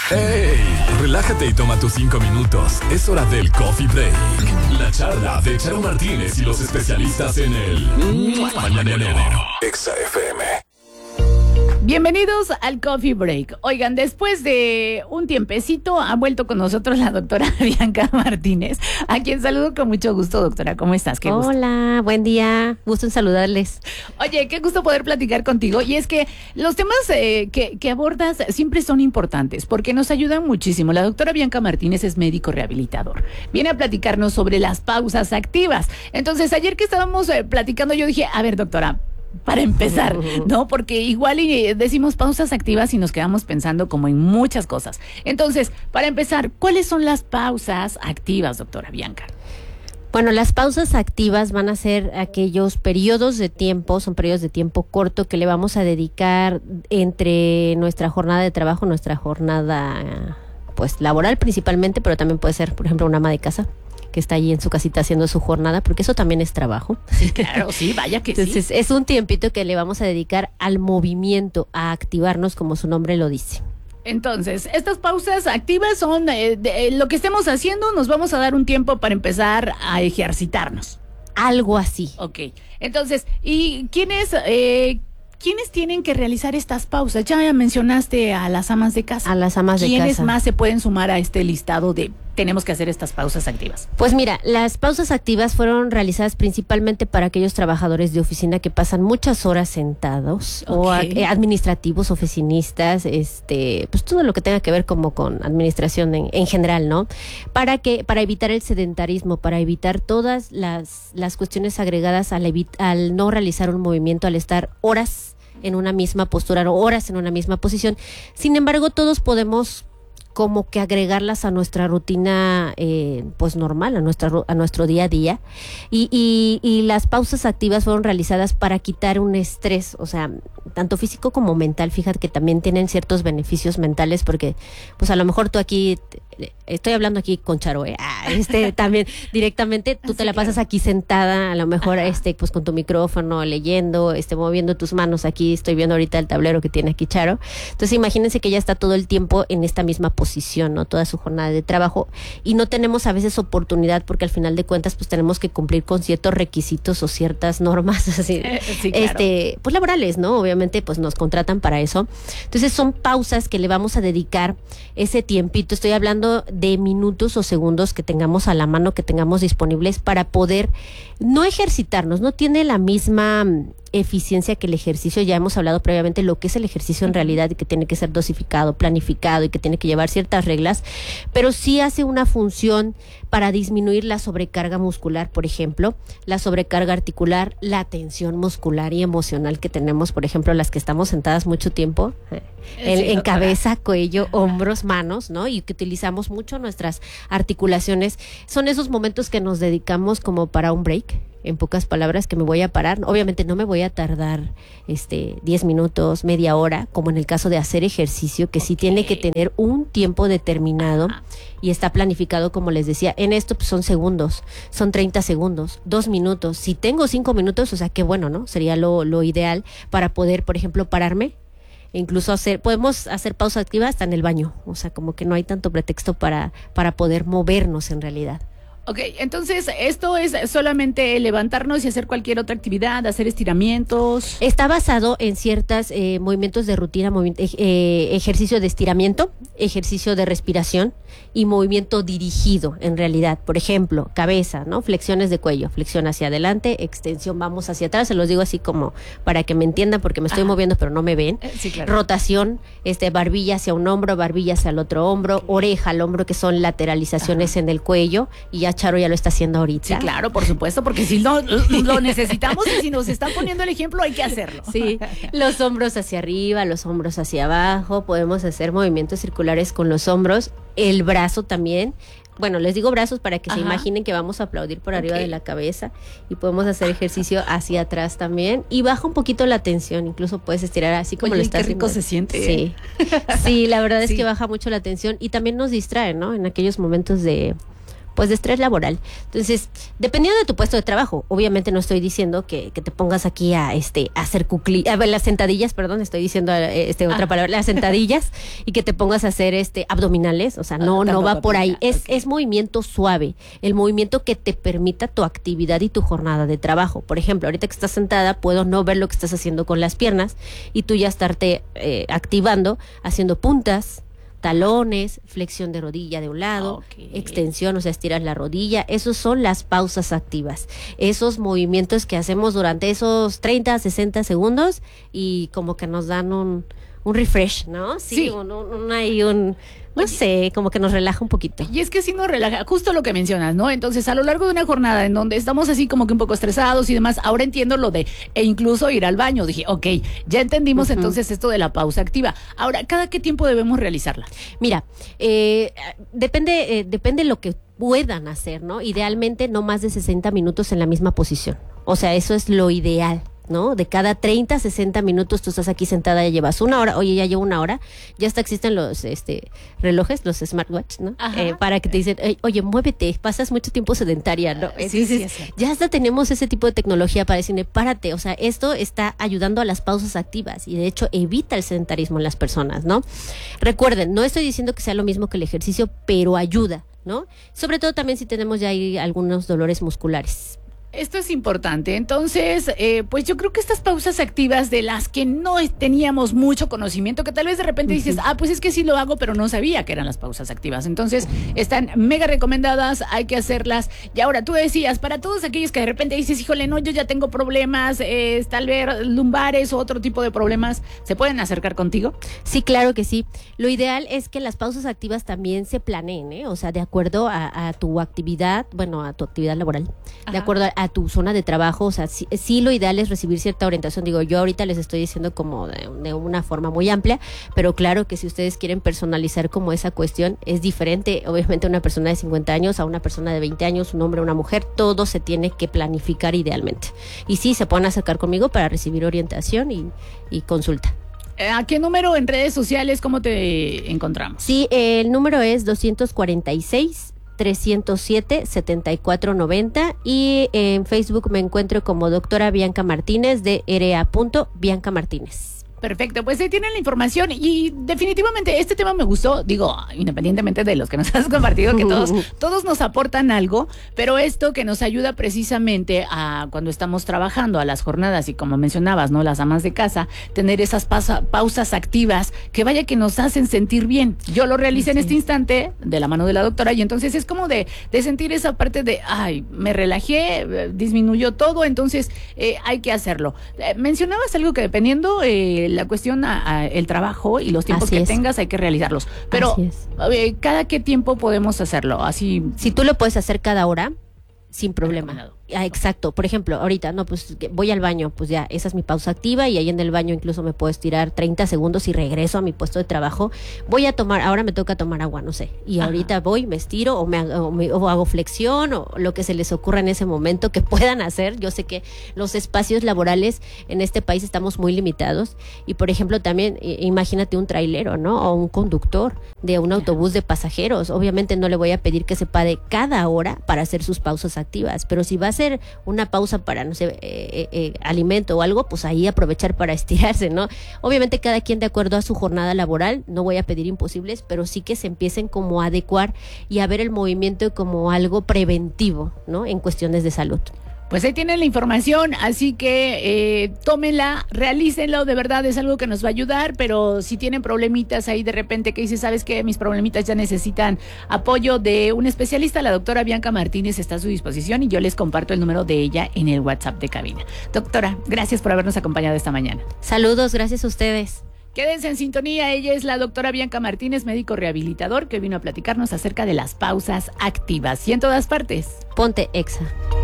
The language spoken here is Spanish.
¡Ey! Relájate y toma tus 5 minutos. Es hora del Coffee Break. La charla de Charo Martínez y los especialistas en el Mañanero. Exa FM. Bienvenidos al Coffee Break. Oigan, después de un tiempecito ha vuelto con nosotros la doctora Bianca Martínez, a quien saludo con mucho gusto, doctora. ¿Cómo estás? Qué gusto. Hola, buen día. Gusto en saludarles. Oye, qué gusto poder platicar contigo. Y es que los temas que abordas siempre son importantes porque nos ayudan muchísimo. La doctora Bianca Martínez es médico rehabilitador. Viene a platicarnos sobre las pausas activas. Entonces, ayer que estábamos platicando, yo dije, a ver, doctora, para empezar, ¿no? Porque igual decimos pausas activas y nos quedamos pensando como en muchas cosas. Entonces, para empezar, ¿cuáles son las pausas activas, doctora Bianca? Bueno, las pausas activas van a ser aquellos periodos de tiempo, son periodos de tiempo corto que le vamos a dedicar entre nuestra jornada de trabajo, nuestra jornada pues laboral principalmente, pero también puede ser, por ejemplo, una ama de casa que está allí en su casita haciendo su jornada, porque eso también es trabajo. Sí, claro, sí, vaya que Entonces, sí. es un tiempito que le vamos a dedicar al movimiento, a activarnos, como su nombre lo dice. Entonces, estas pausas activas son lo que estemos haciendo, nos vamos a dar un tiempo para empezar a ejercitarnos. Algo así. Ok, entonces, ¿y quiénes tienen que realizar estas pausas? Ya mencionaste a las amas de casa. A las amas de casa. ¿Quiénes más se pueden sumar a este listado de tenemos que hacer estas pausas activas? Pues mira, las pausas activas fueron realizadas principalmente para aquellos trabajadores de oficina que pasan muchas horas sentados, o administrativos, oficinistas, pues todo lo que tenga que ver como con administración en general, ¿no? Para evitar el sedentarismo, para evitar todas las cuestiones agregadas al no realizar un movimiento, al estar horas en una misma postura o horas en una misma posición. Sin embargo, todos podemos como que agregarlas a nuestra rutina pues normal, a nuestro día a día, y las pausas activas fueron realizadas para quitar un estrés, o sea, tanto físico como mental. Fíjate que también tienen ciertos beneficios mentales, porque pues a lo mejor tú aquí, estoy hablando aquí con Charo, también directamente tú te la pasas aquí sentada, a lo mejor pues con tu micrófono, leyendo, moviendo tus manos. Aquí estoy viendo ahorita el tablero que tiene aquí Charo. Entonces imagínense que ella está todo el tiempo en esta misma posición, ¿no? Toda su jornada de trabajo, y no tenemos a veces oportunidad, porque al final de cuentas pues tenemos que cumplir con ciertos requisitos o ciertas normas así, sí, claro. Pues laborales, ¿no? Obviamente pues nos contratan para eso. Entonces son pausas que le vamos a dedicar ese tiempito. Estoy hablando de minutos o segundos que tengamos a la mano, que tengamos disponibles para poder no ejercitarnos. No tiene la misma eficiencia que el ejercicio. Ya hemos hablado previamente lo que es el ejercicio en realidad, y que tiene que ser dosificado, planificado, y que tiene que llevar ciertas reglas, pero sí hace una función para disminuir la sobrecarga muscular, por ejemplo, la sobrecarga articular, la tensión muscular y emocional que tenemos, por ejemplo, las que estamos sentadas mucho tiempo, en cabeza, cuello, hombros, manos, ¿no? Y que utilizamos mucho nuestras articulaciones. Son esos momentos que nos dedicamos como para un break. En pocas palabras, que me voy a parar. Obviamente no me voy a tardar 10 minutos, media hora, como en el caso de hacer ejercicio, que sí tiene que tener un tiempo determinado. Ajá. Y está planificado, como les decía. En esto pues, son segundos, son 30 segundos, 2 minutos. Si tengo 5 minutos, o sea, qué bueno, ¿no? Sería lo ideal para poder, por ejemplo, pararme. Incluso podemos hacer pausa activa hasta en el baño. O sea, como que no hay tanto pretexto para poder movernos en realidad. Ok, entonces esto es solamente levantarnos y hacer cualquier otra actividad, hacer estiramientos. Está basado en ciertos movimientos de rutina, ejercicio de estiramiento, ejercicio de respiración y movimiento dirigido en realidad. Por ejemplo, cabeza, ¿no? Flexiones de cuello, flexión hacia adelante, extensión, vamos hacia atrás. Se los digo así como para que me entiendan, porque me estoy moviendo pero no me ven. Sí, claro. Rotación, barbilla hacia un hombro, barbilla hacia el otro hombro, oreja al hombro, que son lateralizaciones en el cuello, y ya Charo ya lo está haciendo ahorita. Sí, claro, por supuesto, porque si no lo necesitamos, y si nos están poniendo el ejemplo, hay que hacerlo. Sí, los hombros hacia arriba, los hombros hacia abajo. Podemos hacer movimientos circulares con los hombros, el brazo también. Bueno, les digo brazos para que se imaginen que vamos a aplaudir por arriba de la cabeza, y podemos hacer ejercicio hacia atrás también, y baja un poquito la tensión. Incluso puedes estirar así como lo estás haciendo. Qué rico se siente. Sí, sí, la verdad es que baja mucho la tensión, y también nos distrae, ¿no? En aquellos momentos de pues de estrés laboral. Entonces, dependiendo de tu puesto de trabajo, obviamente no estoy diciendo que te pongas aquí a hacer las sentadillas, perdón, estoy diciendo otra palabra, las sentadillas, y que te pongas a hacer abdominales, o sea, no va por ahí. Es movimiento suave, el movimiento que te permita tu actividad y tu jornada de trabajo. Por ejemplo, ahorita que estás sentada, puedo no ver lo que estás haciendo con las piernas y tú ya estarte activando, haciendo puntas, talones, flexión de rodilla de un lado, extensión, o sea, estiras la rodilla. Esos son las pausas activas. Esos movimientos que hacemos durante esos 30, 60 segundos y como que nos dan un refresh, ¿no? Sí. No sé, como que nos relaja un poquito. Y es que sí nos relaja, justo lo que mencionas, ¿no? Entonces, a lo largo de una jornada en donde estamos así como que un poco estresados y demás, ahora entiendo lo de, incluso ir al baño. Dije, ok, ya entendimos entonces esto de la pausa activa. Ahora, ¿cada qué tiempo debemos realizarla? Mira, depende lo que puedan hacer, ¿no? Idealmente no más de 60 minutos en la misma posición. O sea, eso es lo ideal, ¿no? De cada 30, 60 minutos tú estás aquí sentada, ya llevas una hora, oye, ya llevo una hora, ya hasta existen los relojes, los smartwatch, ¿no? Para que te dicen, oye, muévete, pasas mucho tiempo sedentaria, ¿no? Entonces, ya hasta tenemos ese tipo de tecnología para decirle, párate, o sea, esto está ayudando a las pausas activas y de hecho evita el sedentarismo en las personas, ¿no? Recuerden, no estoy diciendo que sea lo mismo que el ejercicio, pero ayuda, ¿no? Sobre todo también si tenemos ya ahí algunos dolores musculares. Esto es importante. Entonces, pues yo creo que estas pausas activas de las que no teníamos mucho conocimiento, que tal vez de repente dices, pues es que sí lo hago, pero no sabía que eran las pausas activas. Entonces, están mega recomendadas, hay que hacerlas. Y ahora, tú decías, para todos aquellos que de repente dices, híjole, no, yo ya tengo problemas, tal vez lumbares o otro tipo de problemas, ¿se pueden acercar contigo? Sí, claro que sí. Lo ideal es que las pausas activas también se planeen, ¿eh? O sea, de acuerdo a tu actividad, bueno, a tu actividad laboral, de acuerdo a tu zona de trabajo. O sea, sí lo ideal es recibir cierta orientación. Digo, yo ahorita les estoy diciendo como de una forma muy amplia, pero claro que si ustedes quieren personalizar como esa cuestión, es diferente, obviamente, una persona de 50 años a una persona de 20 años, un hombre o una mujer, todo se tiene que planificar idealmente. Y sí, se pueden acercar conmigo para recibir orientación y consulta. ¿A qué número en redes sociales, cómo te encontramos? Sí, el número es 246-307-7490 y en Facebook me encuentro como doctora Bianca Martínez, Bianca Martínez. Perfecto, pues ahí tienen la información y definitivamente este tema me gustó, digo, independientemente de los que nos has compartido, que todos nos aportan algo, pero esto que nos ayuda precisamente a cuando estamos trabajando, a las jornadas y como mencionabas, ¿no? Las amas de casa, tener esas pausas activas que vaya que nos hacen sentir bien. Yo lo realicé en este instante de la mano de la doctora y entonces es como de sentir esa parte de, me relajé, disminuyó todo, entonces hay que hacerlo. Mencionabas algo que dependiendo la cuestión el trabajo y los tiempos que tengas hay que realizarlos, pero ¿cada qué tiempo podemos hacerlo? Así, si tú lo puedes hacer cada hora, sin problema. Exacto. Por ejemplo, ahorita, no, pues voy al baño, pues ya, esa es mi pausa activa y ahí en el baño incluso me puedo estirar 30 segundos y regreso a mi puesto de trabajo. Voy a tomar, ahora me toca tomar agua, no sé, y ahorita voy, me estiro o hago flexión o lo que se les ocurra en ese momento que puedan hacer. Yo sé que los espacios laborales en este país estamos muy limitados y, por ejemplo, también imagínate un trailero, ¿no? O un conductor de un autobús de pasajeros. Obviamente no le voy a pedir que se pare cada hora para hacer sus pausas activas, pero si va a hacer una pausa para, no sé, alimento o algo, pues ahí aprovechar para estirarse, ¿no? Obviamente cada quien de acuerdo a su jornada laboral, no voy a pedir imposibles, pero sí que se empiecen como a adecuar y a ver el movimiento como algo preventivo, ¿no? En cuestiones de salud. Pues ahí tienen la información, así que tómenla, realícenlo, de verdad es algo que nos va a ayudar, pero si tienen problemitas ahí de repente que dices, ¿sabes qué? Mis problemitas ya necesitan apoyo de un especialista, la doctora Bianca Martínez está a su disposición y yo les comparto el número de ella en el WhatsApp de cabina. Doctora, gracias por habernos acompañado esta mañana. Saludos, gracias a ustedes. Quédense en sintonía, ella es la doctora Bianca Martínez, médico rehabilitador, que vino a platicarnos acerca de las pausas activas y en todas partes. Ponte Exa.